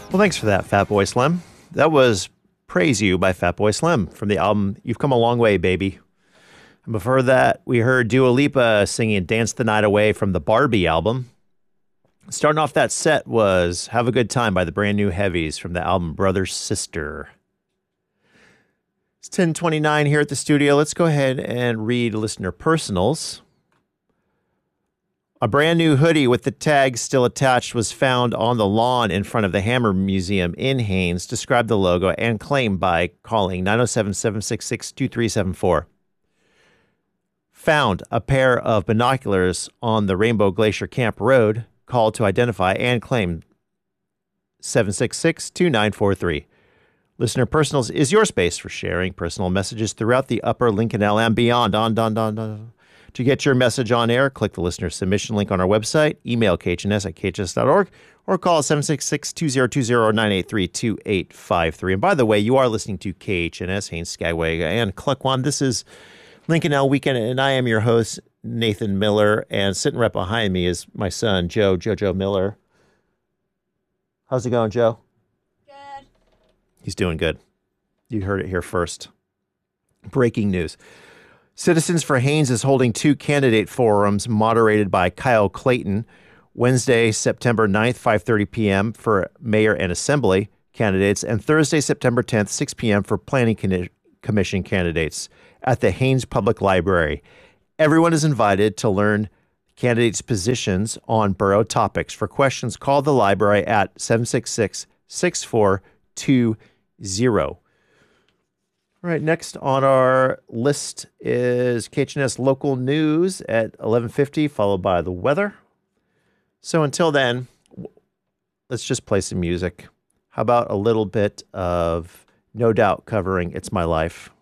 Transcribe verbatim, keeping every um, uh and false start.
Well, thanks for that, Fatboy Slim. That was Praise You by Fatboy Slim from the album You've Come a Long Way, Baby. And before that, we heard Dua Lipa singing Dance the Night Away from the Barbie album. Starting off that set was Have a Good Time by the Brand New Heavies from the album Brother Sister. It's ten twenty-nine here at the studio. Let's go ahead and read listener personals. A brand new hoodie with the tag still attached was found on the lawn in front of the Hammer Museum in Haines. Describe the logo and claim by calling nine oh seven, seven six six, two three seven four. Found a pair of binoculars on the Rainbow Glacier Camp Road. Call to identify and claim seven six six, two nine four three. Listener Personals is your space for sharing personal messages throughout the upper Lincoln L and beyond. On, on, on, on. To get your message on air, click the listener submission link on our website, email K H N S at K H S dot org, or call seven six six, two zero two zero, nine eight three, two eight five three. And by the way, you are listening to K H N S, Haines, Skyway, and Cluckwan. This is Lincoln L Weekend, and I am your host, Nathan Miller, and sitting right behind me is my son, Joe, Jojo Miller. How's it going, Joe? Good. He's doing good. You heard it here first. Breaking news. Citizens for Haines is holding two candidate forums moderated by Kyle Clayton. Wednesday, September ninth, five thirty p.m. for mayor and assembly candidates, and Thursday, September tenth, six p.m. for planning Con- commission candidates at the Haines Public Library. Everyone is invited to learn candidates' positions on borough topics. For questions, call the library at seven six six, six four two zero. All right, next on our list is K H N S local news at eleven fifty, followed by the weather. So until then, let's just play some music. How about a little bit of No Doubt covering It's My Life?